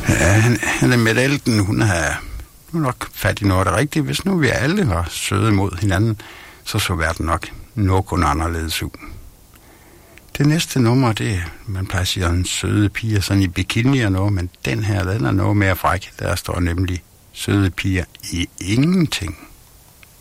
Ja, med Elden, hun har nok fat i noget af det rigtige. Hvis nu vi alle var søde mod hinanden, så verden nok kun anderledes ud. Det næste nummer, det er, man plejer at sige, en søde piger, sådan i bikini og noget, men den her, den er noget mere fræk. Der står nemlig søde piger i ingenting.